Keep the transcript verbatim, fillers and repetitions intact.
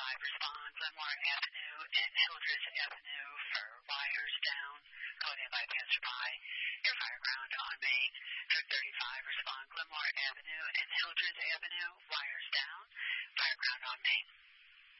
thirty-five, respond Glenmore Avenue and Hildreth Avenue for wires down. Code in by passerby. Your fire ground on main. Truck thirty-five, respond Glenmore Avenue and Hildreth Avenue, wires down. Fire ground on main.